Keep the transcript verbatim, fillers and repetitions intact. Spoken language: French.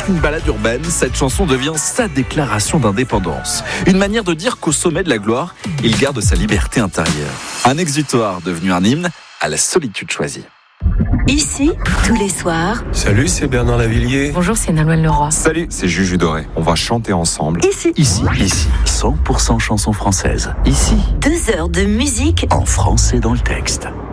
qu'une ballade urbaine, cette chanson devient sa déclaration d'indépendance. Une manière de dire qu'au sommet de la gloire, il garde sa liberté intérieure. Un exutoire devenu un hymne à la solitude choisie. Ici, tous les soirs. Salut, c'est Bernard Lavillier. Bonjour, c'est Nolwenn Leroy. Salut, c'est Juju Doré. On va chanter ensemble. Ici. Ici, ici, cent pour cent chansons françaises. Ici, Deux heures de musique en français dans le texte.